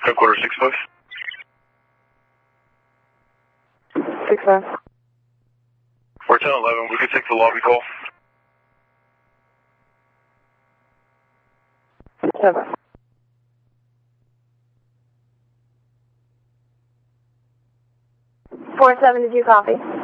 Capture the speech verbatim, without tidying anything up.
quarter six five. Six five. Four ten eleven. We could take the lobby call. Seven. Four seven. Did you copy?